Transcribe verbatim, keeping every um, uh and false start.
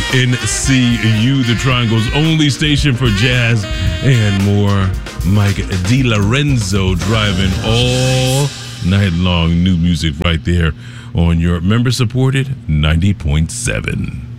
N C U, the Triangle's only station for jazz and more. Mike DiLorenzo driving all night long. New music right there on your member-supported ninety point seven.